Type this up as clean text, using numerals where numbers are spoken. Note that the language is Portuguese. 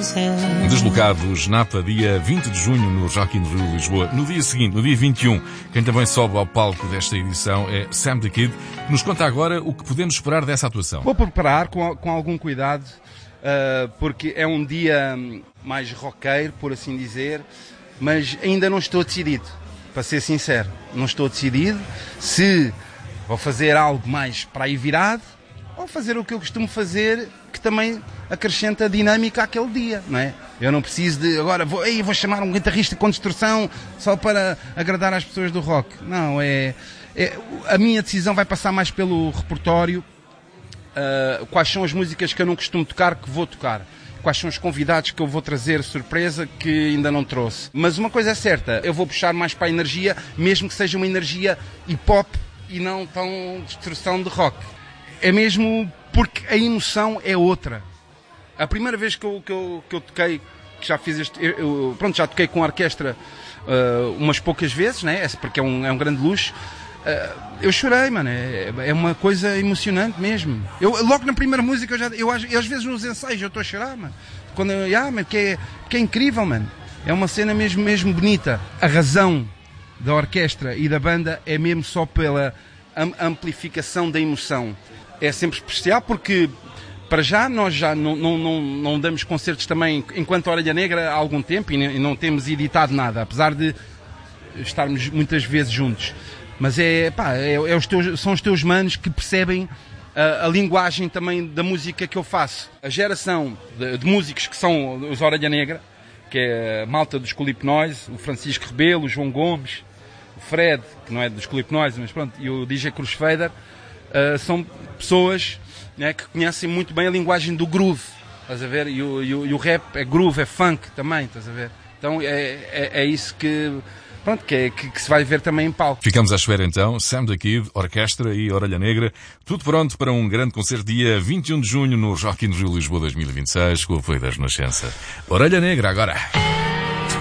Deslocados Napa, dia 20 de junho no Rock in Rio Lisboa. No dia seguinte, no dia 21, quem também sobe ao palco desta edição é Sam the Kid, que nos conta agora o que podemos esperar dessa atuação. Vou preparar com algum cuidado, porque é um dia mais roqueiro, por assim dizer, mas ainda não estou decidido, para ser sincero. Não estou decidido se vou fazer algo mais para aí virado ou fazer o que eu costumo fazer, que também acrescenta dinâmica àquele dia, não é? Eu não preciso de, agora vou chamar um guitarrista com distorção só para agradar às pessoas do rock. Não, a minha decisão vai passar mais pelo repertório, quais são as músicas que eu não costumo tocar, que vou tocar. Quais são os convidados que eu vou trazer surpresa que ainda não trouxe. Mas uma coisa é certa, eu vou puxar mais para a energia, mesmo que seja uma energia hip-hop e não tão distorção de rock. É mesmo porque a emoção é outra. A primeira vez que eu toquei, que já fiz já toquei com a orquestra umas poucas vezes, né? Porque é um grande luxo. Eu chorei, mano. É uma coisa emocionante mesmo. Logo na primeira música, eu às vezes nos ensaios eu estou a chorar, mano. Porque é incrível, mano. É uma cena mesmo bonita. A razão da orquestra e da banda é mesmo só pela amplificação da emoção. É sempre especial porque, para já, nós já não damos concertos também enquanto Orelha Negra há algum tempo e não temos editado nada, apesar de estarmos muitas vezes juntos. Mas são os teus manos que percebem a linguagem também da música que eu faço. A geração de músicos que são os Orelha Negra, que é a malta dos Colipnóis, o Francisco Rebelo, o João Gomes, o Fred, que não é dos Colipnóis, mas pronto, e o DJ Cruz Fader, são pessoas, né, que conhecem muito bem a linguagem do groove, estás a ver? E o rap é groove, é funk também, estás a ver? Então é isso que se vai ver também em palco. Ficamos à espera então, Sam the Kid, orquestra e Orelha Negra, tudo pronto para um grande concerto dia 21 de junho no Rock in Rio Lisboa 2026, com o apoio da Renascença. Orelha Negra agora.